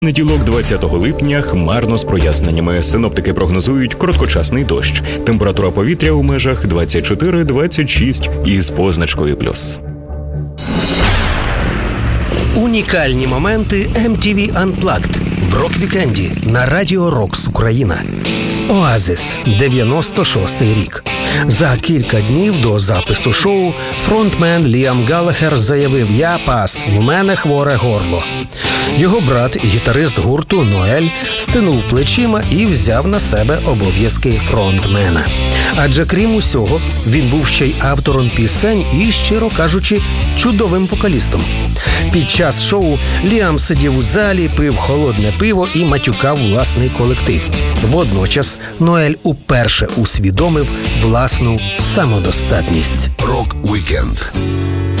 Неділок 20 липня хмарно з проясненнями. Синоптики прогнозують короткочасний дощ. Температура повітря у межах 24-26 із позначкою плюс. Унікальні моменти MTV Unplugged в рок-вікенді на Радіо Рокс Україна. Оазис, 96-й рік. За кілька днів до запису шоу фронтмен Ліам Галлахер заявив: «Я пас, в мене хворе горло». Його брат, гітарист гурту Ноель, стинув плечима і взяв на себе обов'язки фронтмена. Адже крім усього, він був ще й автором пісень і, щиро кажучи, чудовим вокалістом. Під час шоу Ліам сидів у залі, пив холодне пиво і матюкав власний колектив. Водночас Ноель уперше усвідомив власну самодостатність. Рок-вікенд